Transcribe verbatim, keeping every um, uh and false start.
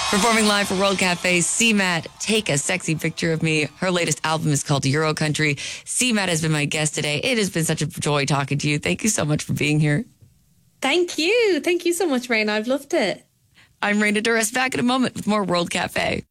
Performing live for World Cafe, C MAT, Take a Sexy Picture of Me. Her latest album is called Euro Country. C MAT has been my guest today. It has been such a joy talking to you. Thank you so much for being here. Thank you. Thank you so much, Raina. I've loved it. I'm Raina Durres, back in a moment with more World Cafe.